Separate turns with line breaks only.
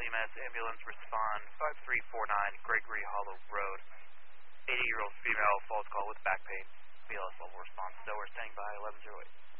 EMS ambulance respond 5349 Gregory Hollow Road. 80-year-old female falls call with back pain. BLS level response. So we're standing by 1108.